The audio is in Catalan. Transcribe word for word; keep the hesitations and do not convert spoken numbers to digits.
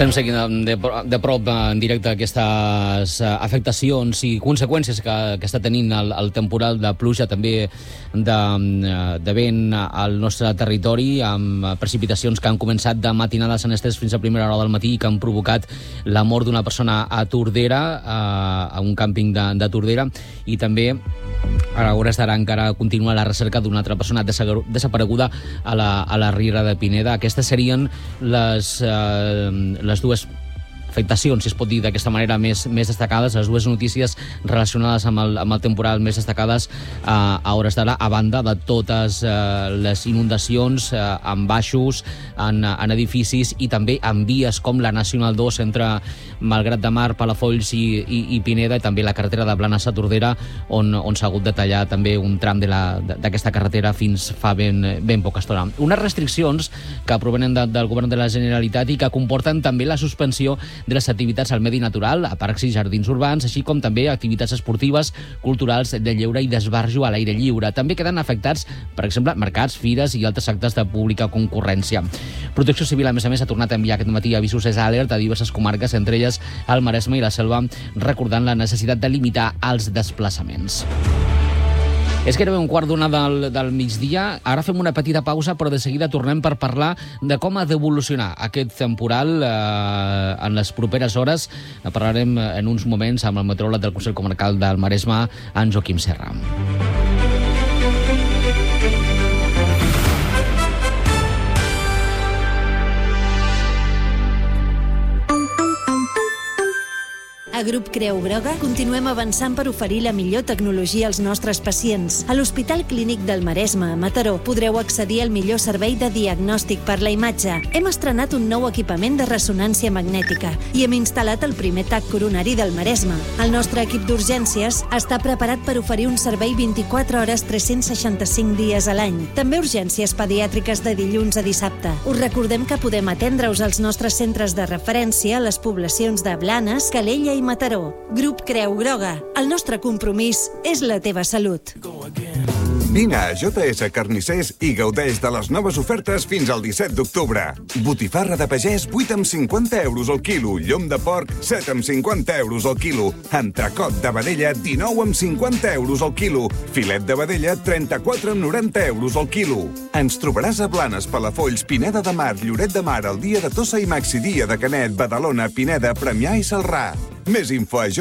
Estem seguint de, de prop en directe aquestes afectacions i conseqüències que, que està tenint el, el temporal de pluja, també de, de vent al nostre territori, amb precipitacions que han començat de matinada a Sant Estès fins a primera hora del matí i que han provocat la mort d'una persona a Tordera, a, a un càmping de, de Tordera, i també a hores d'ara encara continua la recerca d'una altra persona desapareguda a la, a la Riera de Pineda. Aquestes serien les, eh, les dues afectacions, si es pot dir d'aquesta manera, més, més destacades, les dues notícies relacionades amb el, amb el temporal més destacades eh, a hores d'ara, a banda de totes eh, les inundacions eh, en baixos, en, en edificis i també en vies com la Nacional dos entre Malgrat de Mar, Palafolls i, i, i Pineda, i també la carretera de Blanes a Tordera, on, on s'ha hagut de tallar també un tram de la, d'aquesta carretera fins fa ben, ben poca estona. Unes restriccions que provenen de, del govern de la Generalitat i que comporten també la suspensió de les activitats al medi natural, a parcs i jardins urbans, així com també activitats esportives, culturals, de lleure i d'esbarjo a l'aire lliure. També queden afectats, per exemple, mercats, fires i altres actes de pública concurrència. Protecció Civil, a més a més, ha tornat a enviar aquest matí avisos és alert a diverses comarques, entre elles el Maresme i la Selva, recordant la necessitat de limitar els desplaçaments. És gairebé un quart d'una del, del migdia. Ara fem una petita pausa, però de seguida tornem per parlar de com ha d'evolucionar aquest temporal eh, en les properes hores. Parlarem en uns moments amb el meteoròleg del Consell Comarcal del Maresme, en Joaquim Serra. A Grup Creu Groga continuem avançant per oferir la millor tecnologia als nostres pacients. A l'Hospital Clínic del Maresme, a Mataró, podreu accedir al millor servei de diagnòstic per la imatge. Hem estrenat un nou equipament de ressonància magnètica i hem instal·lat el primer tac coronari del Maresme. El nostre equip d'urgències està preparat per oferir un servei vint-i-quatre hores tres-cents seixanta-cinc dies a l'any. També urgències pediàtriques de dilluns a dissabte. Us recordem que podem atendre-us als nostres centres de referència a les poblacions de Blanes, Calella i Mataró. Grup Creu Groga. El nostre compromís és la teva salut. Vine a J S Carnissers i gaudeix de les noves ofertes fins al disset d'octubre. Botifarra de pagès, vuit amb cinquanta euros al quilo. Llom de porc, set amb cinquanta euros al quilo. Entrecot de vedella, dinou amb cinquanta euros al quilo. Filet de vedella, trenta-quatre amb noranta euros al quilo. Ens trobaràs a Blanes, Palafolls, Pineda de Mar, Lloret de Mar, el dia de Tossa i Maxi, dia de Canet, Badalona, Pineda, Premià i Celrà. Més info a